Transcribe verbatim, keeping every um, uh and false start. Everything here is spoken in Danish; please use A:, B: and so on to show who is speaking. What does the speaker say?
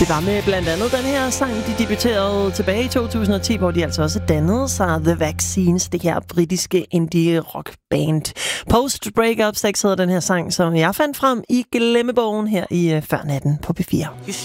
A: Det var med blandt andet den her sang, de debuterede tilbage i to tusind og ti, hvor de altså også dannede sig The Vaccines, det her britiske indie-rock-band. Post-breakup sex hedder den her sang, som jeg fandt frem i glemmebogen her i Før Natten på P fire.